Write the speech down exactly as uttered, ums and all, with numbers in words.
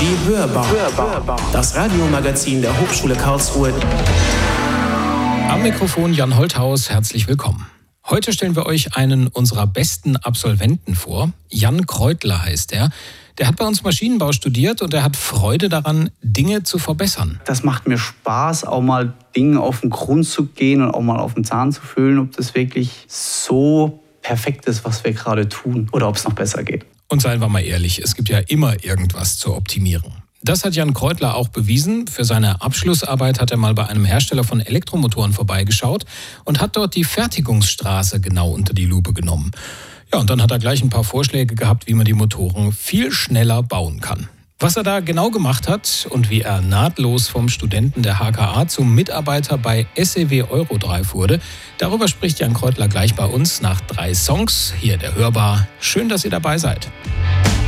Die Hörbar. Hörbar. Das Radiomagazin der Hochschule Karlsruhe. Am Mikrofon Jan Holthaus, herzlich willkommen. Heute stellen wir euch einen unserer besten Absolventen vor. Jan Kreutler heißt er. Der hat bei uns Maschinenbau studiert und er hat Freude daran, Dinge zu verbessern. Das macht mir Spaß, auch mal Dinge auf den Grund zu gehen und auch mal auf den Zahn zu fühlen, ob das wirklich so perfekt ist, was wir gerade tun oder ob es noch besser geht. Und seien wir mal ehrlich, es gibt ja immer irgendwas zu optimieren. Das hat Jan Kreutler auch bewiesen. Für seine Abschlussarbeit hat er mal bei einem Hersteller von Elektromotoren vorbeigeschaut und hat dort die Fertigungsstraße genau unter die Lupe genommen. Ja, und dann hat er gleich ein paar Vorschläge gehabt, wie man die Motoren viel schneller bauen kann. Was er da genau gemacht hat und wie er nahtlos vom Studenten der H K A zum Mitarbeiter bei S E W Eurodrive wurde, darüber spricht Jan Kreutler gleich bei uns nach drei Songs hier der Hörbar. Schön, dass ihr dabei seid.